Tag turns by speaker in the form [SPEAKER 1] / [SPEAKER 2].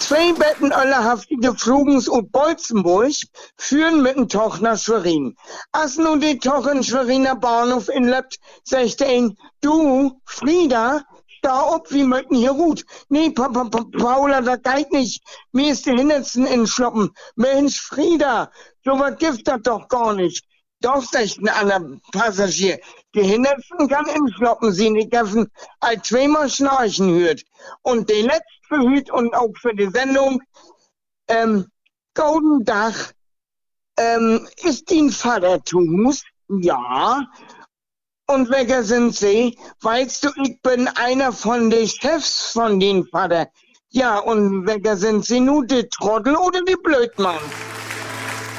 [SPEAKER 1] Zwei Betten öllerhaftige Flugens und Bolzenburg führen mit dem Toch nach Schwerin. Als nun die Toch in Schweriner Bahnhof inlebt, sagt ein, du, Frieda, da ob, wie möchten hier gut. Nee, Paula, das geht nicht. Mir ist die Hintersten in Schloppen. Mensch, Frieda, so was gibt das doch gar nicht. Doch, sagt ein anderer Passagier. Die Hintersten kann in Schloppen sie nicht dürfen, als zweimal schnarchen hört. Und die letzte Verhüt und auch für die Sendung, Golden Dach, ist dein Vater Tumus? Ja. Und welcher sind Sie? Weißt du, ich bin einer von den Chefs von den Vater. Ja, und welcher sind Sie nun, die Trottel oder die Blödmann?